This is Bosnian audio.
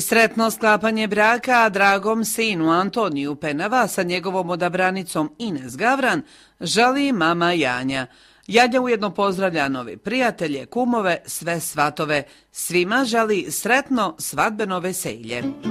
Sretno sklapanje braka dragom sinu Antoniju Penava sa njegovom odabranicom Ines Gavran želi mama Janja. Janja ujedno pozdravlja nove prijatelje, kumove, sve svatove. Svima želi sretno svadbeno veselje.